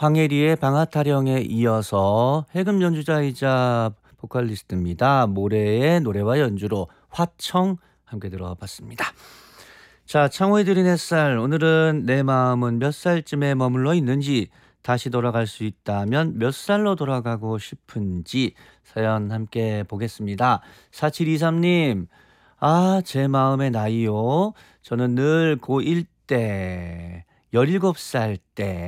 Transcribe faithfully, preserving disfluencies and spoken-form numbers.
황혜리의 방아타령에 이어서 해금 연주자이자 보컬리스트입니다. 모래의 노래와 연주로 화청 함께 들어봤습니다. 자, 창호의 드린 햇살. 오늘은 내 마음은 몇 살쯤에 머물러 있는지, 다시 돌아갈 수 있다면 몇 살로 돌아가고 싶은지 사연 함께 보겠습니다. 사칠이삼 님, 아, 제 마음의 나이요. 저는 늘 고일 때, 열일곱 살 때